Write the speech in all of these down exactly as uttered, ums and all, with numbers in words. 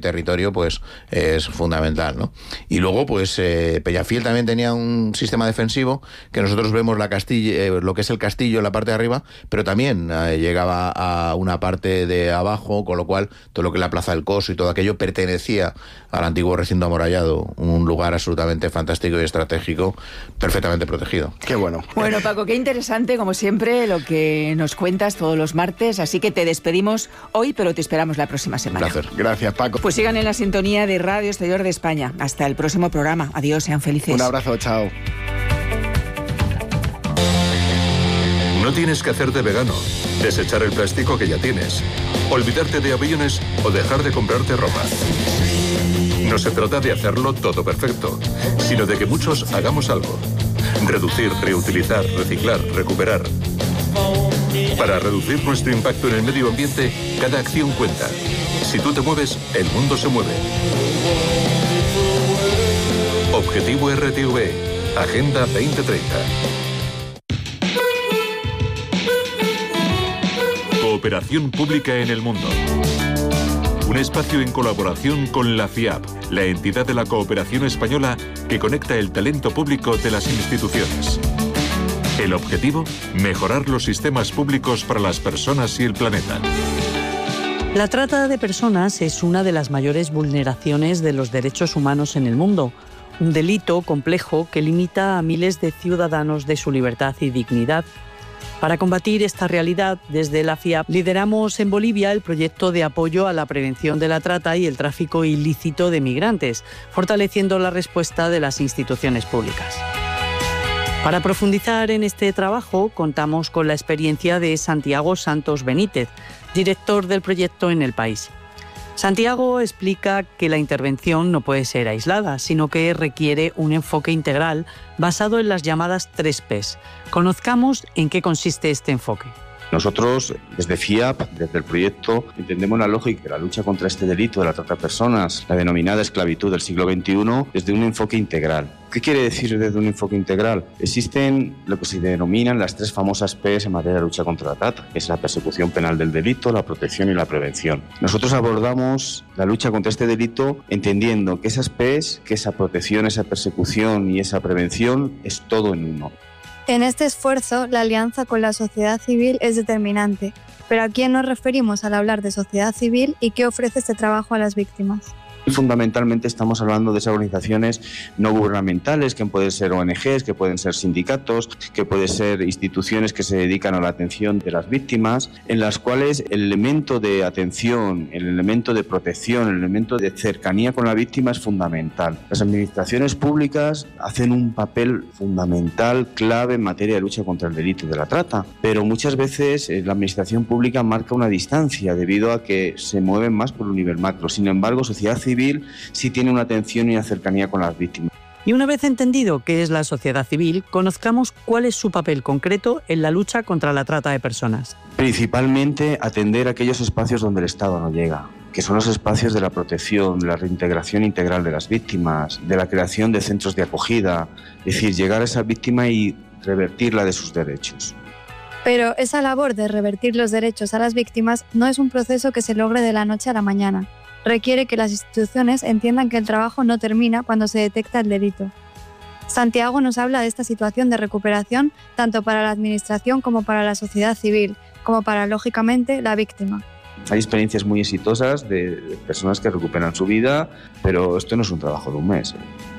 territorio, pues es fundamental, ¿no? Y luego, pues eh, Peñafiel también tenía un sistema defensivo que nosotros vemos la Castilla, eh, lo que es el castillo en la parte de arriba, pero también eh, llegaba a una parte de abajo, con lo cual todo lo que es la Plaza del Coso y todo aquello pertenecía al antiguo recinto amurallado, un lugar absolutamente fantástico y estratégico, perfectamente protegido. Qué bueno. Bueno, Paco, qué interesante, como siempre, lo que nos cuentas todos los martes, así que te despedimos hoy, pero te esperamos la próxima semana. Un placer. Gracias, Paco. Pues sigan en la sintonía de Radio Exterior de España. Hasta el próximo programa. Adiós, sean felices. Un abrazo, chao. No tienes que hacerte vegano, desechar el plástico que ya tienes, olvidarte de aviones o dejar de comprarte ropa. No se trata de hacerlo todo perfecto, sino de que muchos hagamos algo. Reducir, reutilizar, reciclar, recuperar. Para reducir nuestro impacto en el medio ambiente, cada acción cuenta. Si tú te mueves, el mundo se mueve. Objetivo R T V, Agenda veinte treinta. Cooperación pública en el mundo. Un espacio en colaboración con la FIAP, la entidad de la cooperación española que conecta el talento público de las instituciones. El objetivo, mejorar los sistemas públicos para las personas y el planeta. La trata de personas es una de las mayores vulneraciones de los derechos humanos en el mundo. Un delito complejo que limita a miles de ciudadanos de su libertad y dignidad. Para combatir esta realidad, desde la FIAP lideramos en Bolivia el proyecto de apoyo a la prevención de la trata y el tráfico ilícito de migrantes, fortaleciendo la respuesta de las instituciones públicas. Para profundizar en este trabajo, contamos con la experiencia de Santiago Santos Benítez, director del proyecto en el país. Santiago explica que la intervención no puede ser aislada, sino que requiere un enfoque integral basado en las llamadas tres Pes. Conozcamos en qué consiste este enfoque. Nosotros, desde FIAP, desde el proyecto, entendemos la lógica de la lucha contra este delito de la trata de personas, la denominada esclavitud del siglo veintiuno, desde un enfoque integral. ¿Qué quiere decir desde un enfoque integral? Existen lo que se denominan las tres famosas Pes en materia de lucha contra la trata, que es la persecución penal del delito, la protección y la prevención. Nosotros abordamos la lucha contra este delito entendiendo que esas Pes, que esa protección, esa persecución y esa prevención es todo en uno. En este esfuerzo, la alianza con la sociedad civil es determinante. Pero ¿a quién nos referimos al hablar de sociedad civil y qué ofrece este trabajo a las víctimas? Y fundamentalmente estamos hablando de esas organizaciones no gubernamentales, que pueden ser O N Ges, que pueden ser sindicatos, que pueden ser instituciones que se dedican a la atención de las víctimas, en las cuales el elemento de atención, el elemento de protección, el elemento de cercanía con la víctima es fundamental. Las administraciones públicas hacen un papel fundamental, clave en materia de lucha contra el delito de la trata, pero muchas veces la administración pública marca una distancia debido a que se mueven más por un nivel macro. Sin embargo, sociedad civil sí tiene una atención y una cercanía con las víctimas. Y una vez entendido qué es la sociedad civil, conozcamos cuál es su papel concreto en la lucha contra la trata de personas. Principalmente atender aquellos espacios donde el Estado no llega, que son los espacios de la protección, de la reintegración integral de las víctimas, de la creación de centros de acogida, es decir, llegar a esa víctima y revertirla de sus derechos. Pero esa labor de revertir los derechos a las víctimas no es un proceso que se logre de la noche a la mañana. Requiere que las instituciones entiendan que el trabajo no termina cuando se detecta el delito. Santiago nos habla de esta situación de recuperación tanto para la administración como para la sociedad civil, como para, lógicamente, la víctima. Hay experiencias muy exitosas de personas que recuperan su vida, pero esto no es un trabajo de un mes.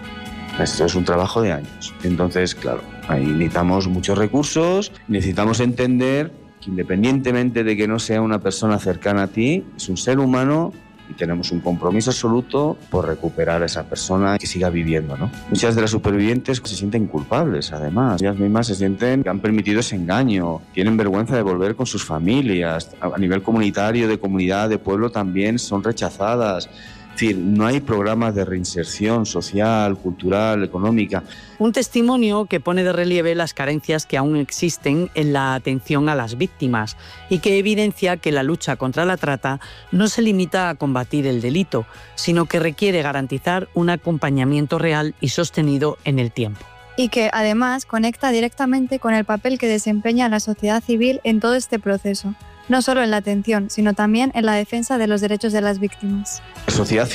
Esto es un trabajo de años. Entonces, claro, ahí necesitamos muchos recursos, necesitamos entender que independientemente de que no sea una persona cercana a ti, es un ser humano y tenemos un compromiso absoluto por recuperar a esa persona que siga viviendo, ¿no? Muchas de las supervivientes se sienten culpables, además. Ellas mismas se sienten que han permitido ese engaño, tienen vergüenza de volver con sus familias. A nivel comunitario, de comunidad, de pueblo también son rechazadas. Es decir, no hay programas de reinserción social, cultural, económica. Un testimonio que pone de relieve las carencias que aún existen en la atención a las víctimas y que evidencia que la lucha contra la trata no se limita a combatir el delito, sino que requiere garantizar un acompañamiento real y sostenido en el tiempo. Y que, además, conecta directamente con el papel que desempeña la sociedad civil en todo este proceso. No solo en la atención, sino también en la defensa de los derechos de las víctimas. La sociedad